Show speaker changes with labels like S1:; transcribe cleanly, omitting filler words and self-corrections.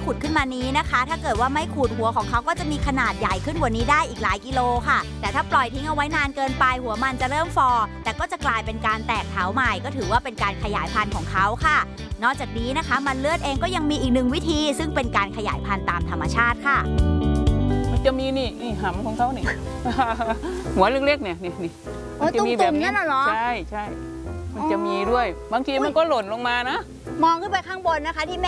S1: ขุดขึ้นมานี้นะคะ ถ้าเกิดว่าไม่ขุดหัวของเขาก็จะมีขนาดใหญ่ขึ้นกว่านี้ได้อีกหลายกิโลค่ะ แต่ถ้าปล่อยทิ้งเอาไว้นานเกินไปหัวมันจะเริ่มฟอแต่ก็จะกลายเป็นการแตกเถาใหม่ก็ถือว่าเป็นการขยายพันธุ์ของเขาค่ะนอกจากนี้นะคะมันเลือดเองก็ยังมีอีกหนึ่งวิธีซึ่งเป็นการขยายพันธุ์ตามธรรมชาติค่ะ
S2: มันจะมีนี่หำของเขาเนี่ย หัวเล็กๆเนี่ยนี่มันจะมีแบบนี้ใช่มันจะมีด้วยบางทีมันก็หล่นลงมานะ
S1: มองขึ้นไปข้างบนนะคะที่